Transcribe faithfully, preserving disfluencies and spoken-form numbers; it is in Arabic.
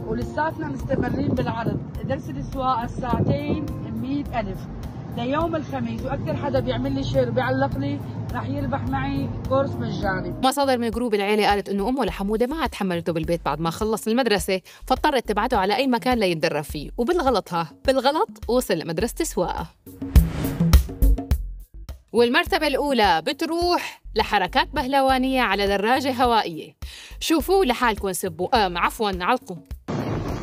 ولساتنا مستمرين بالعرض. درس السواقه الساعتين مئة ألف ليوم الخميس، واكثر حدا بيعمل لي شير وبيعلق لي رح يربح معي كورس مجاني. مصادر من جروب العيله قالت انه امه لحموده ما عاد حملته بالبيت بعد ما خلص المدرسه، فاضطرت تبعته على اي مكان ليتدرب فيه، وبالغلط ها بالغلط وصل لمدرسه السواقه. والمرتبة الأولى بتروح لحركات بهلوانية على دراجة هوائية. شوفوا لحالكم سبوا آه عفوا علقوا